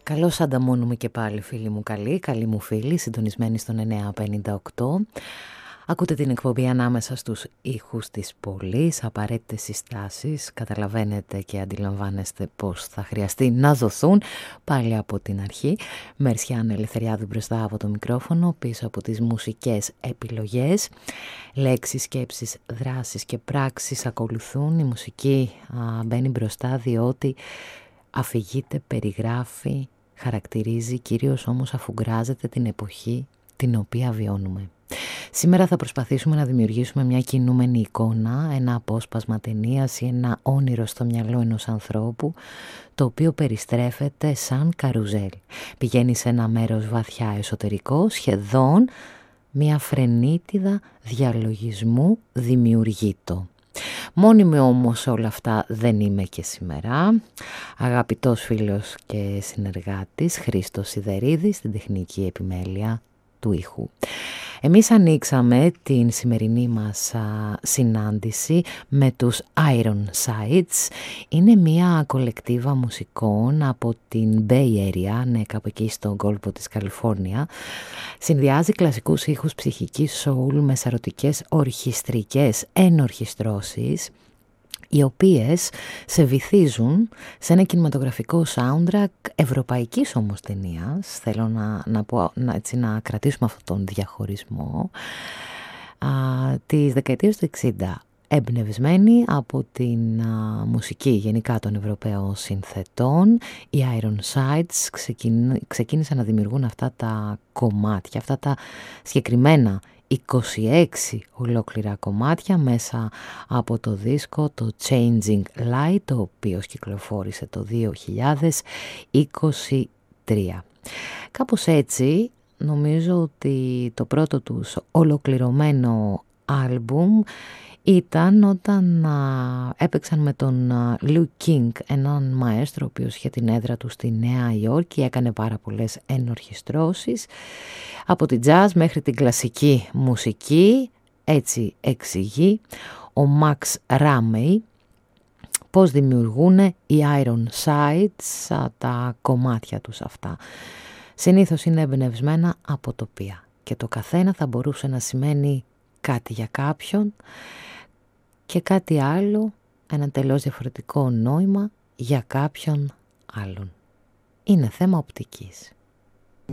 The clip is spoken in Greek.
Καλώς ανταμώνουμε και πάλι, φίλοι μου καλοί μου φίλοι, συντονισμένοι στον 958. Ακούτε την εκπομπή ανάμεσα στους ήχους της πόλης, απαραίτητες συστάσεις. Καταλαβαίνετε και αντιλαμβάνεστε πως θα χρειαστεί να δοθούν πάλι από την αρχή. Μερσιάν Ελευθεριάδου μπροστά από το μικρόφωνο, πίσω από τις μουσικές επιλογές. Λέξεις, σκέψεις, δράσεις και πράξεις ακολουθούν. Η μουσική μπαίνει μπροστά διότι αφηγείται, περιγράφει, χαρακτηρίζει, κυρίως όμως αφουγκράζεται την εποχή την οποία βιώνουμε. Σήμερα θα προσπαθήσουμε να δημιουργήσουμε μια κινούμενη εικόνα, ένα απόσπασμα ταινίας ή ένα όνειρο στο μυαλό ενός ανθρώπου, το οποίο περιστρέφεται σαν καρουζέλ. Πηγαίνει σε ένα μέρος βαθιά εσωτερικό, σχεδόν μια φρενίτιδα διαλογισμού δημιουργείτο. Μόνιμη όμως όλα αυτά δεν είμαι και σήμερα. Αγαπητός φίλος και συνεργάτης Χρήστος Σιδερίδης στην τεχνική επιμέλεια του ήχου. Εμείς ανοίξαμε την σημερινή μας συνάντηση με τους Iron Sides. Είναι μια κολεκτίβα μουσικών από την Bay Area, ναι, κάπου εκεί στον κόλπο της Καλιφόρνια. Συνδυάζει κλασικούς ήχους ψυχικής soul με σαρωτικές ορχιστρικές ενορχιστρώσεις, οι οποίες σε βυθίζουν σε ένα κινηματογραφικό soundtrack ευρωπαϊκής όμως ταινίας. Θέλω να κρατήσουμε αυτόν τον διαχωρισμό της δεκαετίας του 60, εμπνευσμένη από την μουσική γενικά των Ευρωπαίων συνθετών. Οι Iron Sides ξεκίνησαν να δημιουργούν αυτά τα κομμάτια, αυτά τα συγκεκριμένα 26 ολόκληρα κομμάτια μέσα από το δίσκο το Changing Light, το οποίο κυκλοφόρησε το 2023. Κάπως έτσι νομίζω ότι το πρώτο τους ολοκληρωμένο άλμπουμ ήταν όταν έπαιξαν με τον Lou King, έναν μαέστρο ο οποίος είχε την έδρα του στη Νέα Υόρκη, έκανε πάρα πολλές ενορχιστρώσεις από την jazz μέχρι την κλασική μουσική. Έτσι εξηγεί ο Max Ramey πώς δημιουργούν οι Iron Sides τα κομμάτια τους αυτά. Συνήθως είναι εμπνευσμένα από τοπία και το καθένα θα μπορούσε να σημαίνει κάτι για κάποιον και κάτι άλλο, ένα τελώς διαφορετικό νόημα για κάποιον άλλον. Είναι θέμα οπτικής.